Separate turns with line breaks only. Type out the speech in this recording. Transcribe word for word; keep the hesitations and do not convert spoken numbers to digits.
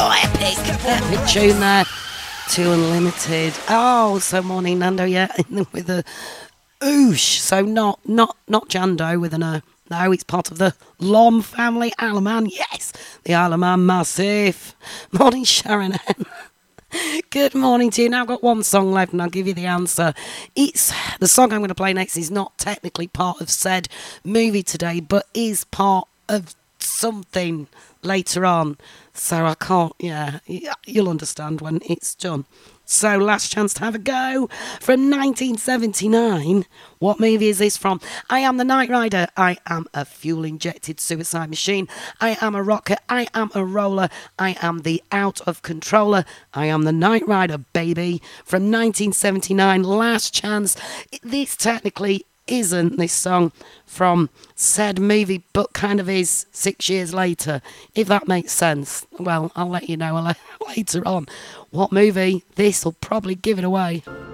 Oh, epic. Epic tune there. Too Unlimited. Oh, so Morning Nando, yeah, with a oosh. So not not not Jando with an uh, no, it's part of the Lom family. Isle of Man, yes, the Isle of Man massive. Morning Sharon N. Good morning to you. Now I've got one song left and I'll give you the answer. It's the song I'm going to play next is not technically part of said movie today, but is part of something later on. So I can't, yeah, you'll understand when it's done. So last chance to have a go. From nineteen seventy-nine, what movie is this from? I am the Knight Rider. I am a fuel-injected suicide machine. I am a rocker. I am a roller. I am the out-of-controller. I am the Knight Rider, baby. From nineteen seventy-nine, last chance. This technically isn't this song from said movie, but kind of is six years later, if that makes sense. Well, I'll let you know later on what movie. This will probably give it away.